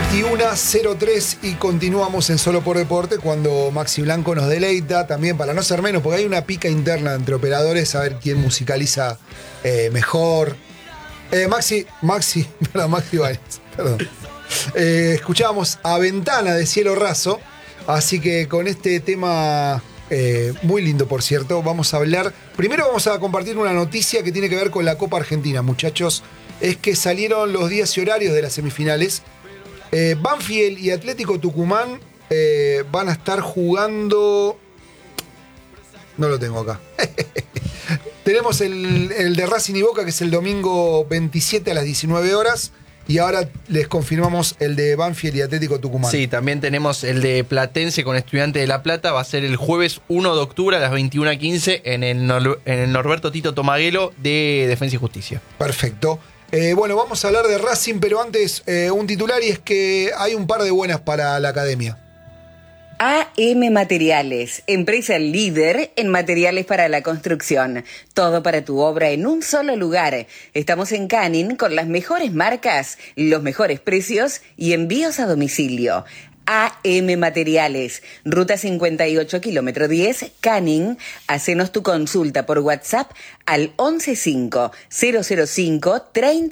21:03 y continuamos en Solo por Deporte cuando Maxi Blanco nos deleita también, para no ser menos, porque hay una pica interna entre operadores a ver quién musicaliza mejor. Maxi Báñez, perdón. Escuchábamos A Ventana de Cielo Raso, así que con este tema muy lindo, por cierto, vamos a hablar. Primero vamos a compartir una noticia que tiene que ver con la Copa Argentina, muchachos. Es que salieron los días y horarios de las semifinales. Banfield y Atlético Tucumán van a estar jugando. No lo tengo acá. Tenemos el de Racing y Boca, que es el domingo 27 a las 19 horas. Y ahora les confirmamos el de Banfield y Atlético Tucumán. Sí, también tenemos el de Platense con Estudiantes de La Plata. Va a ser el jueves 1 de octubre a las 21:15 en el Norberto Tito Tomaguelo de Defensa y Justicia. Perfecto. Bueno, vamos a hablar de Racing, pero antes un titular, y es que hay un par de buenas para la academia. AM Materiales, empresa líder en materiales para la construcción. Todo para tu obra en un solo lugar. Estamos en Canning con las mejores marcas, los mejores precios y envíos a domicilio. AM Materiales, Ruta 58, kilómetro 10, Canning. Hacenos tu consulta por WhatsApp al 115 005 30